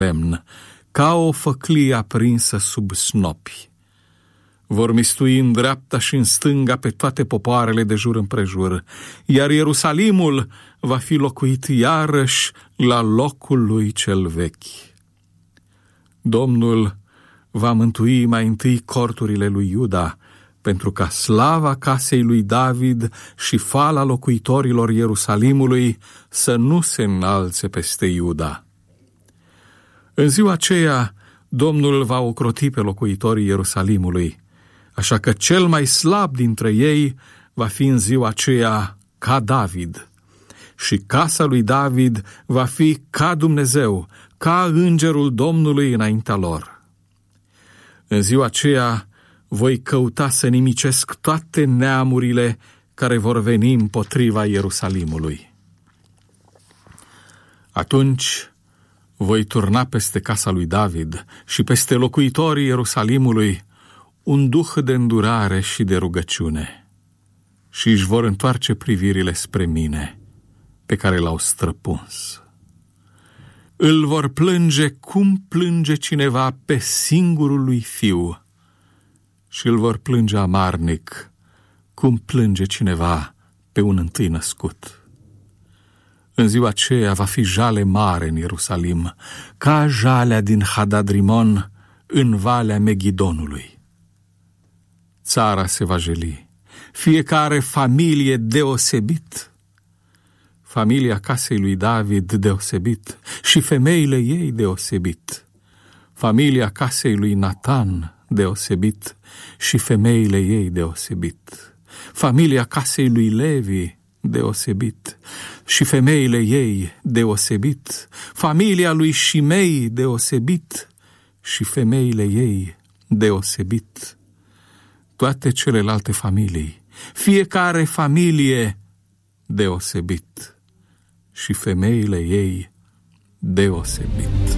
lemn, ca o făclie aprinsă sub snopi. Vor mistui în dreapta și în stânga pe toate popoarele de jur împrejur, iar Ierusalimul va fi locuit iarăși la locul lui cel vechi. Domnul va mântui mai întâi corturile lui Iuda, pentru ca slava casei lui David și fala locuitorilor Ierusalimului să nu se înalțe peste Iuda. În ziua aceea, Domnul va ocroti pe locuitorii Ierusalimului, așa că cel mai slab dintre ei va fi în ziua aceea ca David. Și casa lui David va fi ca Dumnezeu, ca îngerul Domnului înaintea lor. În ziua aceea voi căuta să nimicesc toate neamurile care vor veni împotriva Ierusalimului. Atunci voi turna peste casa lui David și peste locuitorii Ierusalimului un duh de îndurare și de rugăciune și își vor întoarce privirile spre mine, pe care l-au străpuns. Îl vor plânge cum plânge cineva pe singurul lui fiu și îl vor plânge amarnic cum plânge cineva pe un întâi născut. În ziua aceea va fi jale mare în Ierusalim, ca jalea din Hadadrimon în valea Megidonului. Țara se va jeli, fiecare familie deosebit, familia casei lui David deosebit și femeile ei deosebit, familia casei lui Natan deosebit și femeile ei deosebit, familia casei lui Levi deosebit și femeile ei deosebit, familia lui Shimei deosebit și femeile ei deosebit, toate celelalte familii, fiecare familie deosebit și femeile ei deosebit.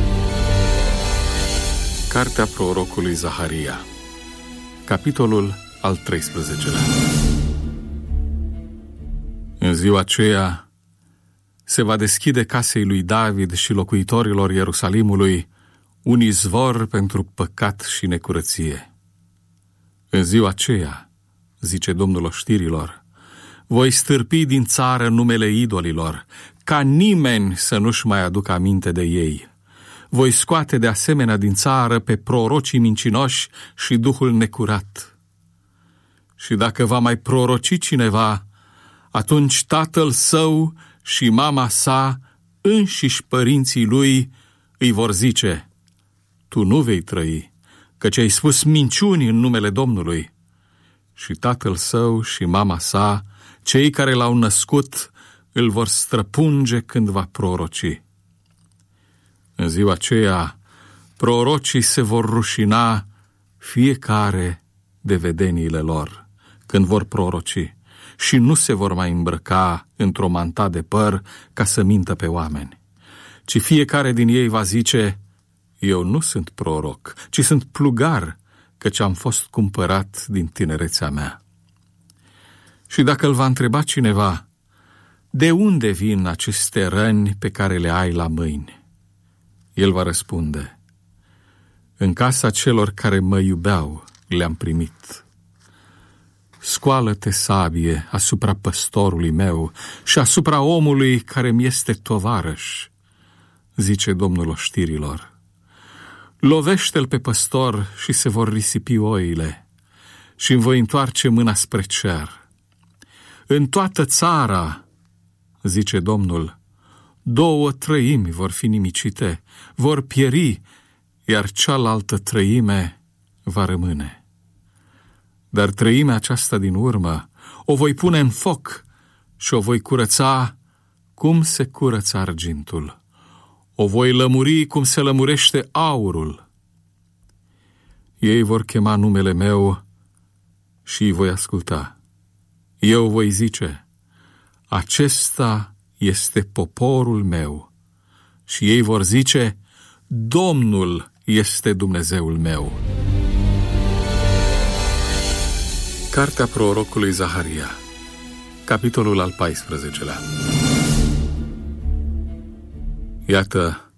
Cartea prorocului Zaharia, capitolul al 13-lea. În ziua aceea se va deschide casei lui David și locuitorilor Ierusalimului un izvor pentru păcat și necurăție. În ziua aceea, zice Domnul oștirilor, voi stârpi din țară numele idolilor, ca nimeni să nu-și mai aducă aminte de ei. Voi scoate de asemenea din țară pe prorocii mincinoși și duhul necurat. Și dacă va mai proroci cineva, atunci tatăl său și mama sa, înșiși părinții lui, îi vor zice: tu nu vei trăi, căci ai spus minciuni în numele Domnului. Și tatăl său și mama sa, cei care l-au născut, îl vor străpunge când va proroci. În ziua aceea, prorocii se vor rușina fiecare de vedeniile lor, când vor proroci, și nu se vor mai îmbrăca într-o manta de păr ca să mintă pe oameni, ci fiecare din ei va zice: eu nu sunt proroc, ci sunt plugar, căci am fost cumpărat din tinerețea mea. Și dacă îl va întreba cineva: de unde vin aceste răni pe care le ai la mâini? El va răspunde: în casa celor care mă iubeau le-am primit. Scoală-te, sabie, asupra păstorului meu și asupra omului care mi este tovarăș, zice Domnul oștirilor. Lovește-l pe păstor și se vor risipi oile și îmi voi întoarce mâna spre cer. În toată țara, zice Domnul, 2/3 vor fi nimicite, vor pieri, iar cealaltă 1/3 va rămâne. Dar 1/3 aceasta din urmă o voi pune în foc și o voi curăța cum se curăță argintul. O voi lămuri cum se lămurește aurul. Ei vor chema numele meu și îi voi asculta. Eu voi zice: acesta este poporul meu. Și ei vor zice: Domnul este Dumnezeul meu. Cartea prorocului Zaharia, capitolul al 14-lea. Iată,